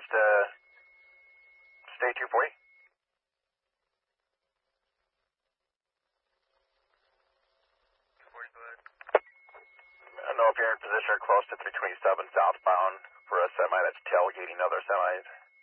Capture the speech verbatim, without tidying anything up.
Just uh, stay two forty. I don't know if you're in position or close to three twenty-seven southbound for a semi that's tailgating other semis.